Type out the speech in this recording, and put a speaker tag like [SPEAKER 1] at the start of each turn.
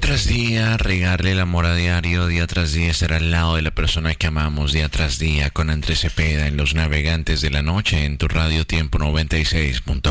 [SPEAKER 1] tras día, regarle el amor a diario, día tras día estar al lado de la persona que amamos, día tras día, con Andrés Cepeda en Los Navegantes de la Noche, en tu radio Tiempo 96.